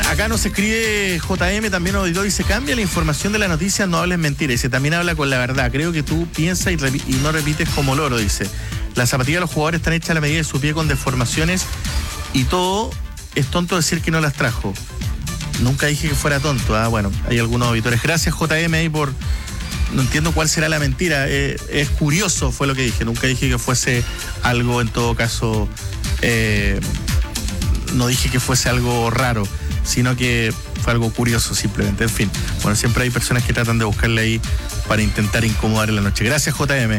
acá nos escribe JM, también auditó, dice: cambia la información de la noticia, no hables mentiras. Dice: también habla con la verdad. Creo que tú piensas y no repites como loro, dice. Las zapatillas de los jugadores están hechas a la medida de su pie con deformaciones y todo. Es tonto decir que no las trajo. Nunca dije que fuera tonto. Bueno, hay algunos auditores. Gracias, JM, ahí por... No entiendo cuál será la mentira. Es curioso, fue lo que dije. Nunca dije que fuese algo, en todo caso... no dije que fuese algo raro, sino que fue algo curioso simplemente. En fin, bueno, siempre hay personas que tratan de buscarle ahí para intentar incomodar en la noche. Gracias, JM.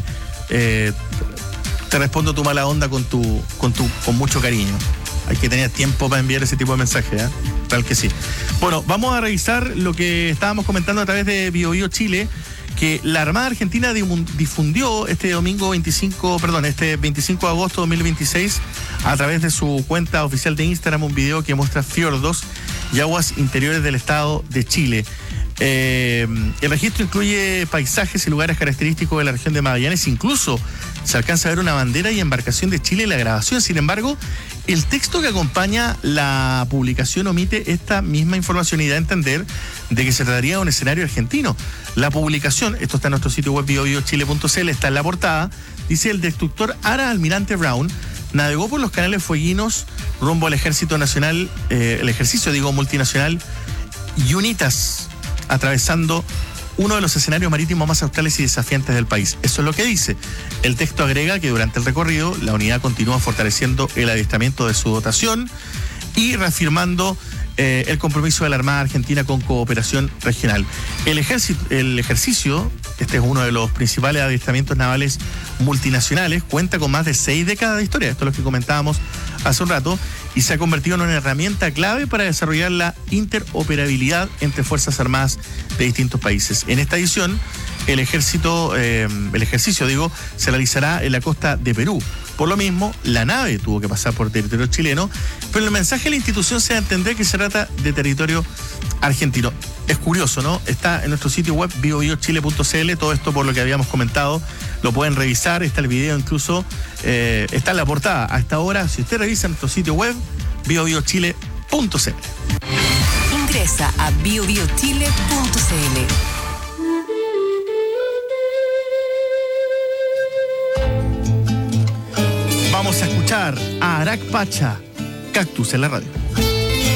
Te respondo tu mala onda con mucho cariño. Hay que tener tiempo para enviar ese tipo de mensajes, ¿eh? Tal que sí. Bueno, vamos a revisar lo que estábamos comentando a través de BioBio Chile, que la Armada Argentina difundió este 25 de agosto de 2026 a través de su cuenta oficial de Instagram un video que muestra fiordos y aguas interiores del estado de Chile. El registro incluye paisajes y lugares característicos de la región de Magallanes. Incluso se alcanza a ver una bandera y embarcación de Chile en la grabación. Sin embargo, el texto que acompaña la publicación omite esta misma información y da a entender de que se trataría de un escenario argentino. La publicación, esto está en nuestro sitio web biobiochile.cl, está en la portada, dice: el destructor Ara Almirante Brown navegó por los canales fueguinos rumbo al ejército nacional, el ejercicio multinacional UNITAS, atravesando uno de los escenarios marítimos más australes y desafiantes del país. Eso es lo que dice. El texto agrega que durante el recorrido la unidad continúa fortaleciendo el adiestramiento de su dotación y reafirmando el compromiso de la Armada Argentina con cooperación regional. El ejercicio, este es uno de los principales adiestramientos navales multinacionales, cuenta con más de 6 décadas de historia, esto es lo que comentábamos hace un rato, y se ha convertido en una herramienta clave para desarrollar la interoperabilidad entre Fuerzas Armadas de distintos países. En esta edición, el ejercicio, se realizará en la costa de Perú. Por lo mismo, la nave tuvo que pasar por territorio chileno, pero el mensaje de la institución se da a entender que se trata de territorio argentino. Es curioso, ¿no? Está en nuestro sitio web biobiochile.cl, todo esto por lo que habíamos comentado, lo pueden revisar, está el video incluso, está en la portada. A esta hora, si usted revisa nuestro sitio web, biobiochile.cl. Ingresa a biobiochile.cl. Vamos a escuchar a Arak Pacha, Cactus en la radio.